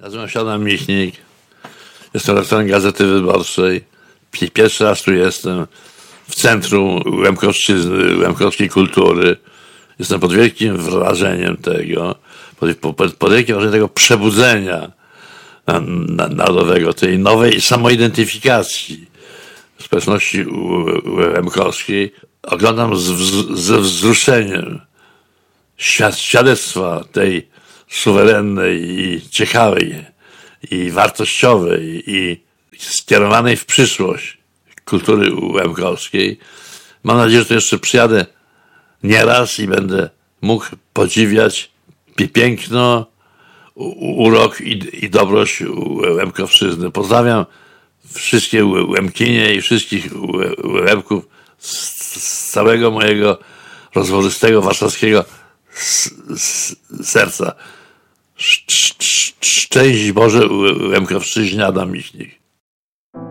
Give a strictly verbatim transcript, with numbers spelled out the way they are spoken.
Nazywam się Adam Michnik. Jestem redaktorem Gazety Wyborczej. Pierwszy raz tu jestem w centrum Łemkowszczyzny, łemkowskiej kultury. Jestem pod wielkim wrażeniem tego, pod, pod, pod wielkim wrażeniem tego przebudzenia na, na, narodowego, tej nowej samoidentyfikacji społeczności łemkowskiej. Oglądam z, z, ze wzruszeniem świadectwa tej suwerennej i ciekawej i wartościowej i skierowanej w przyszłość kultury łemkowskiej. Mam nadzieję, że tu jeszcze przyjadę nieraz i będę mógł podziwiać piękno, urok i, i dobroć Łemkowszczyzny. Pozdrawiam wszystkie Łemkinie i wszystkich Łemków z, z całego mojego rozwożystego warszawskiego serca. Szczęść Boże Łemkowszczyźnie, Adam Michnik.